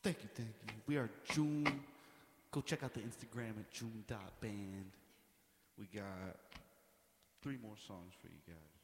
Thank you, thank you. We are June. Go check out the Instagram at June.band. We got 3 more songs for you guys.